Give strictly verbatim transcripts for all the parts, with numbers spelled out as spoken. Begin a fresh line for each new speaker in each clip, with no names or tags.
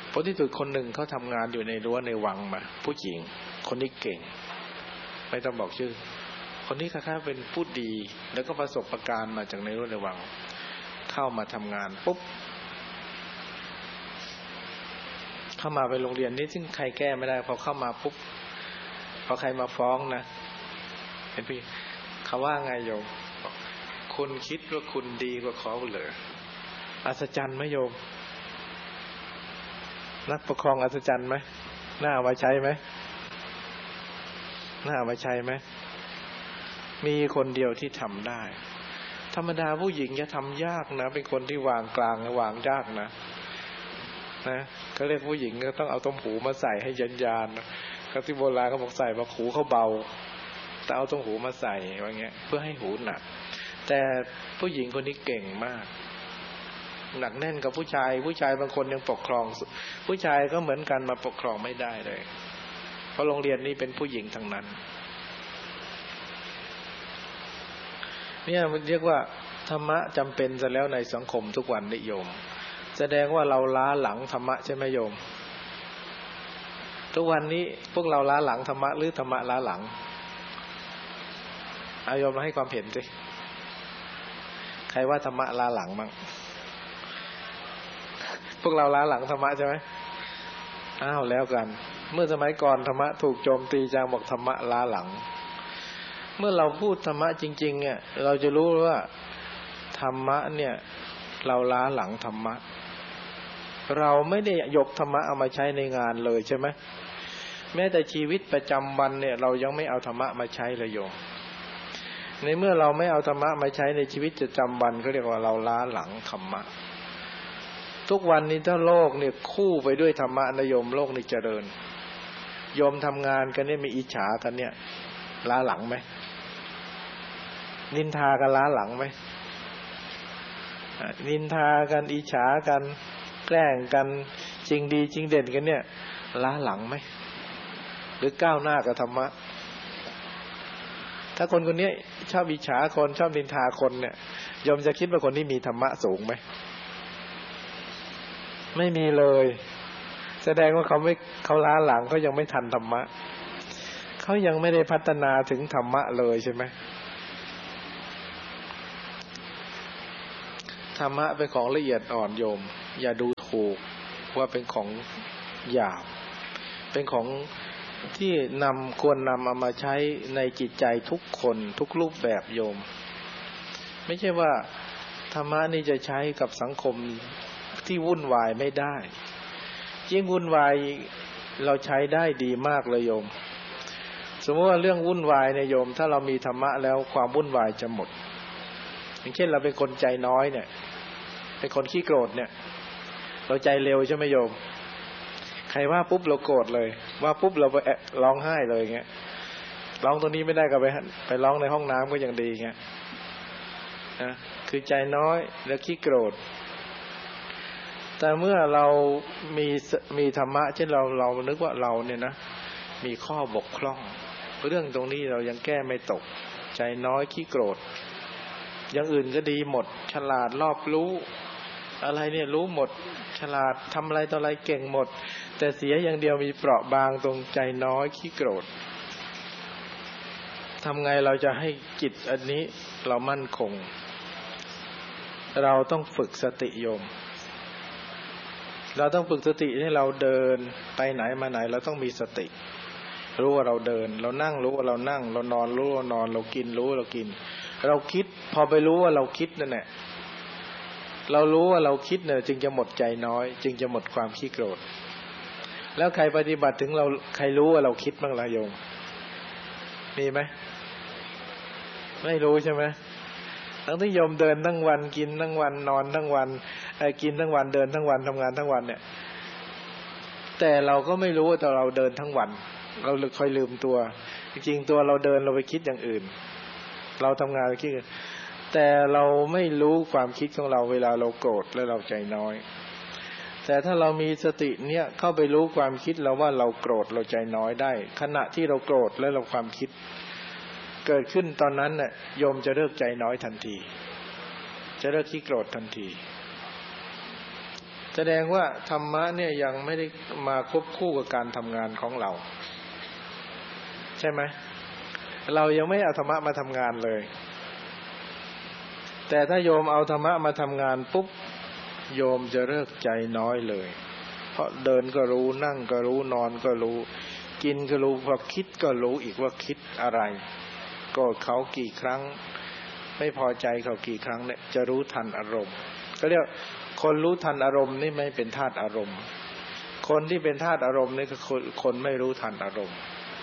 ผลที่สุดคนหนึ่งเขาทำงานอยู่ในรั้วในวังมาผู้หญิงคนนี้เก่งไม่ต้องบอกชื่อคนนี้ค่าๆเป็นผู้ดีแล้วก็ประสบการณ์มาจากในรั้วในวังเข้ามาทำงานปุ๊บเข้ามาไปโรงเรียนนี้ซึ่งใครแก้ไม่ได้พอเข้ามาปุ๊บพอใครมาฟ้องนะเห็นพี่เขาว่าไงโยมคุณคิดว่าคุณดีกว่าเขาเหรออัศจรรย์ไหมโยมนักปกครองอัศจรรย์ไหมน่าเอามาใช้ไหมน่าเอามาใช้ไหมมีคนเดียวที่ทำได้ธรรมดาผู้หญิงจะทำยากนะเป็นคนที่วางกลางวางยากนะนะเขาเรียกผู้หญิงก็ต้องเอาต้มหูมาใส่ให้ยันยานก็ที่โบราณเขาบอกใส่มาหูเขาเบาแต่เอาต้มหูมาใส่ว่าเงี้ยเพื่อให้หูหนักแต่ผู้หญิงคนนี้เก่งมากหนักแน่นกับผู้ชายผู้ชายบางคนยังปกครองผู้ชายก็เหมือนกันมาปกครองไม่ได้เลยเพราะโรงเรียนนี้เป็นผู้หญิงทั้งนั้นเนี่ยมันเรียกว่าธรรมะจำเป็นซะแล้วในสังคมทุกวันนิยมแสดงว่าเราล้าหลังธรรมะใช่ไหมโยมทุกวันนี้พวกเราล้าหลังธรรมะหรือธรรมะล้าหลังเอาโยมมาให้ความเห็นสิใครว่าธรรมะล้าหลังบ้างพวกเราล้าหลังธรรมะใช่ไหมอ้าวแล้วกันเมื่อสมัยก่อนธรรมะถูกโจมตีจางบอกธรรมะล้าหลังเมื่อเราพูดธรรมะจริงๆเนี่ยเราจะรู้ว่าธรรมะเนี่ยเราล้าหลังธรรมะเราไม่ได้ยกธรรมะเอามาใช้ในงานเลยใช่ไหมแม้แต่ชีวิตประจำวันเนี่ยเรายังไม่เอาธรรมะมาใช้เลยโยมในเมื่อเราไม่เอาธรรมะมาใช้ในชีวิตประจำวันเขาเรียกว่าเราล้าหลังธรรมะทุกวันนี้ถ้าโลกเนี่ยคู่ไปด้วยธรรมะนะโยมโลกนี้เจริญโยมทำงานกันเนี่ยมีอิจฉากันเนี่ยล้าหลังไหมนินทากันล้าหลังไหมนินทากันอิจฉากันแกล้งกันจริงดีจริงเด่นกันเนี่ยล้าหลังไหมหรือก้าวหน้ากับธรรมะถ้าคนคนนี้ชอบอิจฉาคนชอบนินทาคนเนี่ยโยมจะคิดว่าคนที่มีธรรมะสูงไหมไม่มีเลยแสดงว่าเขาไม่เขาล้าหลังเขายังไม่ทันธรรมะเขายังไม่ได้พัฒนาถึงธรรมะเลยใช่ไหมธรรมะเป็นของละเอียดอ่อนโยมอย่าดูถูกว่าเป็นของหยาบเป็นของที่นำควรนำเอามาใช้ในจิตใจทุกคนทุกรูปแบบโยมไม่ใช่ว่าธรรมะนี่จะใช้กับสังคมที่วุ่นวายไม่ได้ยิ่งวุ่นวายเราใช้ได้ดีมากเลยโยมสมมติว่าเรื่องวุ่นวายเนี่ยโยมถ้าเรามีธรรมะแล้วความวุ่นวายจะหมดอย่างเช่นเราเป็นคนใจน้อยเนี่ยเป็นคนขี้โกรธเนี่ยเราใจเร็วใช่ไหมโยมใครว่าปุ๊บเราโกรธเลยว่าปุ๊บเราไปร้องไห้เลยเงี้ยร้องตรงนี้ไม่ได้ก็ไปไปร้องในห้องน้ำก็ยังดีเงี้ยนะคือใจน้อยแล้วขี้โกรธแต่เมื่อเรามีมีธรรมะเช่นเราเรานึกว่าเราเนี่ยนะมีข้อบกพร่องเรื่องตรงนี้เรายังแก้ไม่ตกใจน้อยขี้โกรธอย่างอื่นก็ดีหมดฉลาดรอบรู้อะไรเนี่ยรู้หมดฉลาดทำอะไรต่ออะไรเก่งหมดแต่เสียอย่างเดียวมีเปราะบางตรงใจน้อยขี้โกรธทำไงเราจะให้จิตอันนี้เรามั่นคงเราต้องฝึกสติโยมเราต้องฝึกสติให้เราเดินไปไหนมาไหนเราต้องมีสติรู้ว่าเราเดินเรานั่งรู้ว่าเรานั่งเรานอนรู้ว่านอนเรากินรู้ว่าเรากินเราคิดพอไปรู้ว่าเราคิดนั่นแหละเรารู้ว่าเราคิดเนี่ยจึงจะหมดใจน้อยจึงจะหมดความขี้โกรธแล้วใครปฏิบัติถึงเราใครรู้ว่าเราคิดบ้างล่ะโยมมีไหมไม่รู้ใช่ไหมทั้งที่โยมเดินทั้งวันกินทั้งวันนอนทั้งวันไอ้กินทั้งวันเดินทั้งวันทำงานทั้งวันเนี่ยแต่เราก็ไม่รู้ว่าแต่เราเดินทั้งวันเราเลยค่อยลืมตัวจริงๆตัวเราเดินเราไปคิดอย่างอื่นเราทำงานไปคิดแต่เราไม่รู้ความคิดของเราเวลาเราโกรธและเราใจน้อยแต่ถ้าเรามีสติเนี่ยเข้าไปรู้ความคิดเราว่าเราโกรธเราใจน้อยได้ขณะที่เราโกรธและเราความคิดเกิดขึ้นตอนนั้นน่ะโยมจะเลิกใจน้อยทันทีจะเลิกขี้โกรธทันทีแสดงว่าธรรมะเนี่ยยังไม่ได้มาควบคู่กับการทำงานของเราใช่ไหมเรายังไม่เอาธรรมะมาทำงานเลยแต่ถ้าโยมเอาธรรมะมาทำงานปุ๊บโยมจะเลิกใจน้อยเลยเพราะเดินก็รู้นั่งก็รู้นอนก็รู้กินก็รู้พอคิดก็รู้อีกว่าคิดอะไรโกรธเขากี่ครั้งไม่พอใจเขากี่ครั้งเนี่ยจะรู้ทันอารมณ์ก็เรียกคนรู้ทันอารมณ์นี่ไม่เป็นธาตุอารมณ์คนที่เป็นธาตุอารมณ์นี่คือคนคนไม่รู้ทันอารมณ์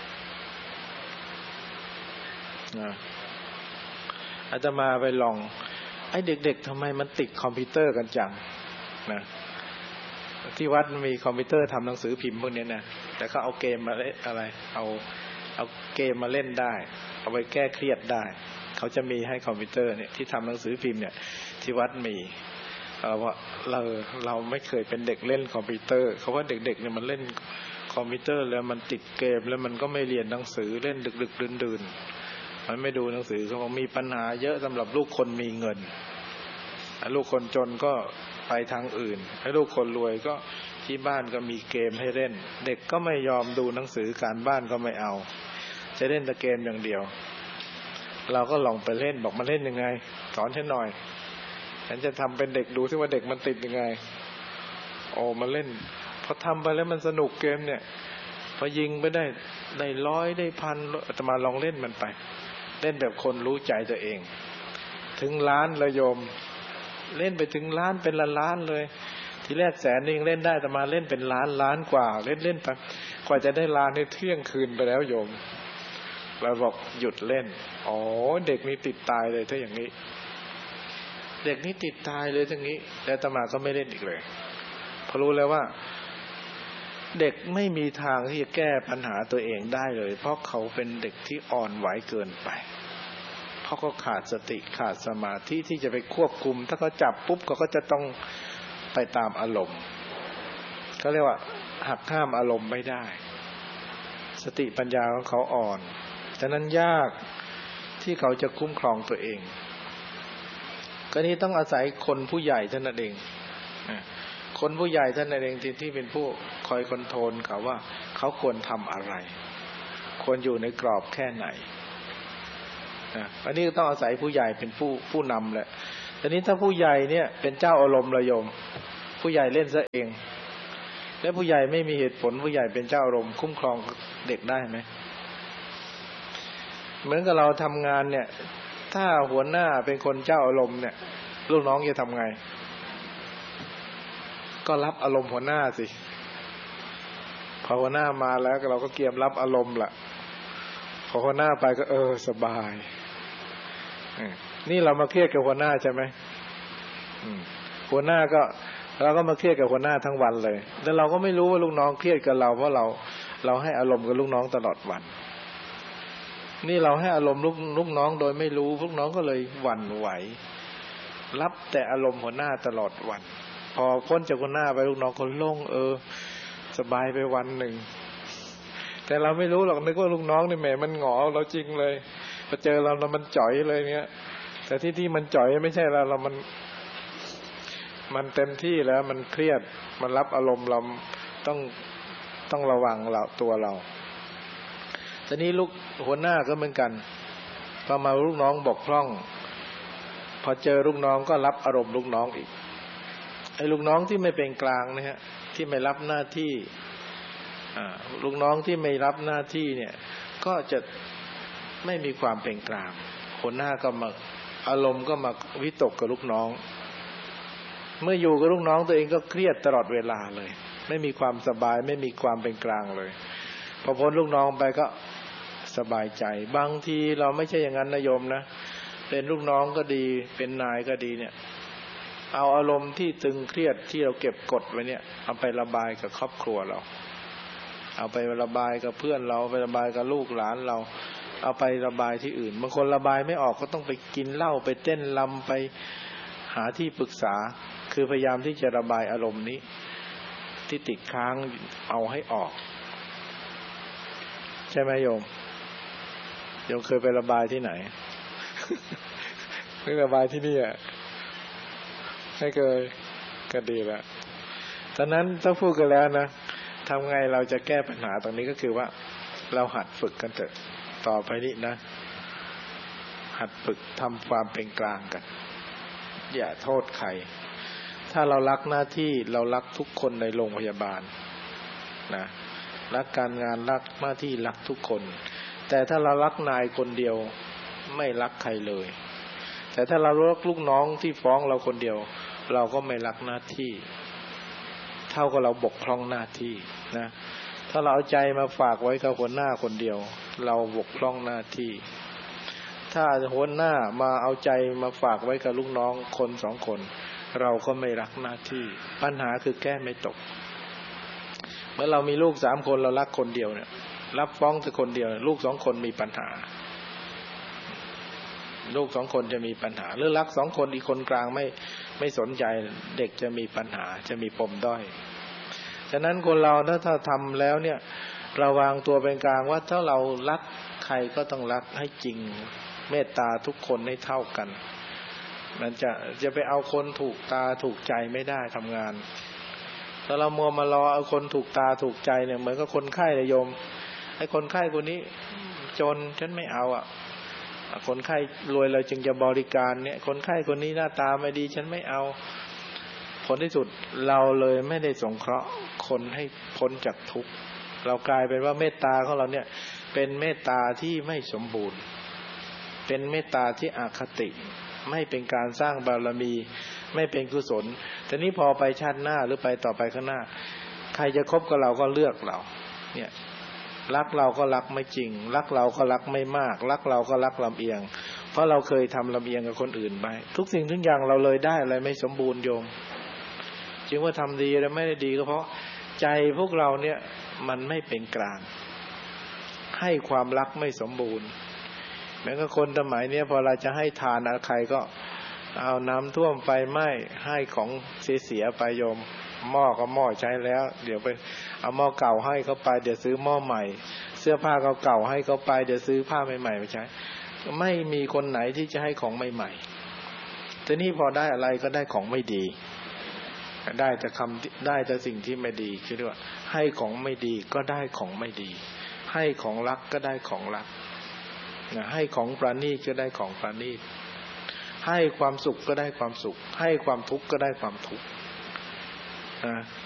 นะอาตมาไปลองไอ้เด็กๆทำไมมันติดคอมพิวเตอร์กันจังนะที่วัดมีคอมพิวเตอร์ทำหนังสือพิมพ์พวกนี้นะแต่เขาเอาเกมมาเล่นอะไรเอาเอาเกมมาเล่นได้เอาไปแก้เครียดได้เขาจะมีให้คอมพิวเตอร์เนี่ยที่ทำหนังสือพิมพ์เนี่ยที่วัดมีเราว่าเราเราไม่เคยเป็นเด็กเล่นคอมพิวเตอร์เขาว่าเด็กๆเนี่ยมันเล่นคอมพิวเตอร์แล้วมันติดเกมแล้วมันก็ไม่เรียนหนังสือเล่นดึกๆดื่นๆมันไม่ดูหนังสือเขาบอกมีปัญหาเยอะสำหรับลูกคนมีเงินลูกคนจนก็ไปทางอื่นให้ลูกคนรวยก็ที่บ้านก็มีเกมให้เล่นเด็กก็ไม่ยอมดูหนังสือการบ้านก็ไม่เอาจะเล่นแต่เกมอย่างเดียวเราก็ลองไปเล่นบอกมาเล่นยังไงสอนฉันหน่อยฉันจะทำเป็นเด็กดูซิว่าเด็กมันติดยังไงโอ้มาเล่นพอทำไปแล้วมันสนุกเกมเนี่ยพอยิงไปได้ได้ร้อยได้พันอาตมาลองเล่นมันไปเล่นแบบคนรู้ใจตัวเองถึงล้านละโยมเล่นไปถึงล้านเป็นละล้านเลยทีแรกแสนนึงเล่นได้แต่มาเล่นเป็นล้านล้านกว่าเล่นเล่นไปกว่าจะได้ล้านในเที่ยงคืนไปแล้วโยมเราบอกหยุดเล่นอ๋อเด็กนี่ติดตายเลยถ้าอย่างนี้เด็กนี่ติดตายเลยทั้งนี้แล้วอาตมาก็ไม่เล่นอีกเลยเพราะรู้แล้วว่าเด็กไม่มีทางที่จะแก้ปัญหาตัวเองได้เลยเพราะเขาเป็นเด็กที่อ่อนไหวเกินไปเพราะเขาขาดสติขาดสมาธิที่จะไปควบคุมถ้าเขาจับปุ๊บเขาก็จะต้องไปตามอารมณ์เขาเรียกว่าหักห้ามอารมณ์ไม่ได้สติปัญญาของเขาอ่อนฉะนั้นยากที่เขาจะคุ้มครองตัวเองก็นี้ต้องอาศัยคนผู้ใหญ่เท่านั้นเองคนผู้ใหญ่ท่านเองที่ที่เป็นผู้คอยคอนโทรลเขาว่าเขาควรทำอะไรควรอยู่ในกรอบแค่ไหนอันนี้ต้องอาศัยผู้ใหญ่เป็นผู้ผู้นำแหละทีนี้ถ้าผู้ใหญ่เนี่ยเป็นเจ้าอารมณ์ระยมผู้ใหญ่เล่นซะเองและผู้ใหญ่ไม่มีเหตุผลผู้ใหญ่เป็นเจ้าอารมณ์คุ้มครองเด็กได้ไหมเหมือนกับเราทำงานเนี่ยถ้าหัวหน้าเป็นคนเจ้าอารมณ์เนี่ยลูกน้องจะทำไงก็รับอารมณ์หัวหน้าสิพอหัวหน้ามาแล้วเราก็เกียมรับอารมณ์ละพอหัวหน้าไปก็เออสบายนี่เรามาเครียดกับหัวหน้าใช่ไหมหัวหน้าก็เราก็มาเครียดกับหัวหน้าทั้งวันเลยแล้วเราก็ไม่รู้ว่าลูกน้องเครียดกับเราเพราะเราเราให้อารมณ์กับลูกน้องตลอดวันนี่เราให้อารมณ์ลูกลูกน้องโดยไม่รู้ลูกน้องก็เลยหวั่นไหวรับแต่อารมณ์หัวหน้าตลอดวันพอพ้นจากหัวหน้าไปลูกน้องก็โล่งเออสบายไปวันหนึ่งแต่เราไม่รู้หรอกนึกว่าลูกน้องนี่แหมมันหงอเราจริงเลยพอเจอเราเรามันจ่อยเลยเนี้ยแต่ที่ที่มันจ่อยไม่ใช่เราเรามันมันเต็มที่แล้วมันเครียดมันรับอารมณ์เราต้องต้องระวังเราตัวเราทีนี้ลูกหัวหน้าก็เหมือนกันพอมาลูกน้องบกพร่องพอเจอลูกน้องก็รับอารมณ์ลูกน้องอีกไอ้ลูกน้องที่ไม่เป็นกลางนะฮะที่ไม่รับหน้าที่อ่าลูกน้องที่ไม่รับหน้าที่เนี่ยก็จะไม่มีความเป็นกลางหัวหน้าก็มาอารมณ์ก็มาวิตกกับลูกน้องเมื่ออยู่กับลูกน้องตัวเองก็เครียดตลอดเวลาเลยไม่มีความสบายไม่มีความเป็นกลางเลยพอพ้นลูกน้องไปก็สบายใจบางทีเราไม่ใช่อย่างนั้นนะโยมนะเป็นลูกน้องก็ดีเป็นนายก็ดีเนี่ยเอาอารมณ์ที่ตึงเครียดที่เราเก็บกดไว้เนี่ยเอาไประบายกับครอบครัวเราเอาไประบายกับเพื่อนเราไประบายกับลูกหลานเราเอาไประบายที่อื่นบางคนระบายไม่ออกก็ต้องไปกินเหล้าไปเต้นรำไปหาที่ปรึกษาคือพยายามที่จะระบายอารมณ์นี้ที่ติดค้างเอาให้ออกใช่ไหมโยมโยมเคยไประบายที่ไหน ไม่ระบายที่นี่อ่ะไม่เคยก็ดีแล้วตอนนั้นถ้าพูดกันแล้วนะทำไงเราจะแก้ปัญหาตรงนี้ก็คือว่าเราหัดฝึกกันเถอะต่อไปนี้นะหัดฝึกทำความเป็นกลางกันอย่าโทษใครถ้าเรารักหน้าที่เรารักทุกคนในโรงพยาบาลนะรักการงานรักหน้าที่รักทุกคนแต่ถ้าเรารักนายคนเดียวไม่รักใครเลยแต่ถ้าเรารักลูกน้องที่ฟ้องเราคนเดียวเราก็ไม่รักหน้าที่เท่ากับเราบกพร่องหน้าที่นะถ้าเราเอาใจมาฝากไว้กับหัวหน้าคนเดียวเราบกพร่องหน้าที่ถ้าหัวหน้ามาเอาใจมาฝากไว้กับลูกน้องคนสองคนเราก็ไม่รักหน้าที่ปัญหาคือแก้ไม่ตกเมื่อเรามีลูกสามคนเรารักคนเดียวเนี่ยรับฟ้องแต่คนเดียวลูกสองคนมีปัญหาลูกสองคนจะมีปัญหาหรือรักสองคนอีกคนกลางไม่ไม่สนใจเด็กจะมีปัญหาจะมีปมด้อยฉะนั้นคนเราถ้าถ้าทำแล้วเนี่ยระวางตัวเป็นกลางว่าถ้าเรารักใครก็ต้องรักให้จริงเมตตาทุกคนให้เท่ากันมันจะจะไปเอาคนถูกตาถูกใจไม่ได้ทำงานถ้าเรามัวมารอเอาคนถูกตาถูกใจเนี่ยเหมือนกับคนไข้เลยโยมไอ้คนไข้คนนี้จนฉันไม่เอาอ่ะคนไข้รวยเราจึงจะบริการเนี่ยคนไข้คนนี้หน้าตาไม่ดีฉันไม่เอาผลที่สุดเราเลยไม่ได้สงเคราะห์คนให้พ้นจากทุกข์เรากลายเป็นว่าเมตตาของเราเนี่ยเป็นเมตตาที่ไม่สมบูรณ์เป็นเมตตาที่อคติไม่เป็นการสร้างบารมีไม่เป็นกุศลแต่นี้พอไปชาติหน้าหรือไปต่อไปข้างหน้าใครจะคบกับเราก็เลือกเราเนี่ยรักเราก็รักไม่จริงรักเราก็รักไม่มากรักเราก็รักลำเอียงเพราะเราเคยทำลำเอียงกับคนอื่นไปทุกสิ่งทุกอย่างเราเลยได้อะไรไม่สมบูรณ์โยมจึงว่าทำดีแล้วไม่ได้ดีก็เพราะใจพวกเราเนี่ยมันไม่เป็นกลางให้ความรักไม่สมบูรณ์แม้ก็คนสมัยนี้พอเราจะให้ทานอะไรใครก็เอาน้ำท่วมไฟไหม้ให้ของเสียๆไปโยมหม้อก็หม้อใช้แล้วเดี๋ยวไปเอาหม้อเก่าให้เขาไปเดี๋ยวซื้อหม้อใหม่เสื้อผ้าเก่าๆให้เขาไปเดี๋ยวซื้อผ้าใหม่ๆไปใช้ไม่มีคนไหนที่จะให้ของใหม่ๆแต่นี่พอได้อะไรก็ได้ของไม่ดีได้แต่คำได้แต่สิ่งที่ไม่ดีคือว่าให้ของไม่ดีก็ได้ของไม่ดีให้ของรักก็ได้ของรักนะให้ของประณีตก็ได้ของประณีตให้ความสุขก็ได้ความสุขให้ความทุกข์ก็ได้ความทุกข์นะ